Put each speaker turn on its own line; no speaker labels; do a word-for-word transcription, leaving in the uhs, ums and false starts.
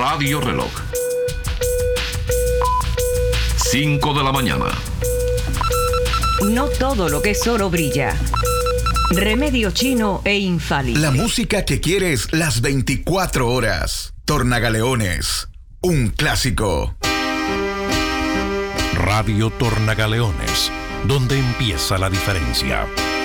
Radio Reloj. cinco de la mañana.
No todo lo que es oro brilla. Remedio chino e infalible.
La música que quieres las veinticuatro horas. Tornagaleones, un clásico.
Radio Tornagaleones, donde empieza la diferencia.